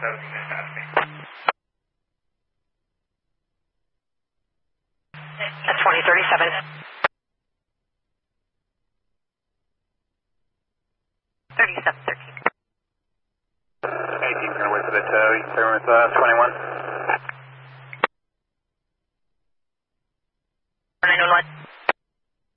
That's 2037. 3713. 18, runway for the tow, you clear with 21.